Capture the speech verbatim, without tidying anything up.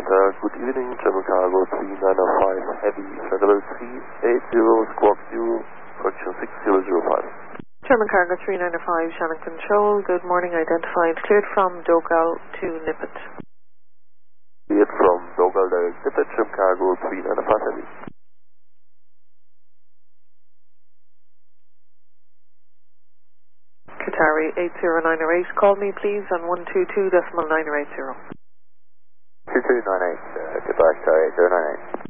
Uh, good evening, German Cargo three nine five Heavy, Flight level three eight zero, squawk zero, correction six zero zero five. German Cargo three nine five, Shannon Control, good morning, identified, cleared from Dogal to Nippet. Cleared from Dogal direct Nippet, German Cargo three nine five Heavy. Qatari eight zero nine zero eight, call me please on one two two decimal nine eight zero. two two nine eight, uh, goodbye, Qatari eight zero nine eight.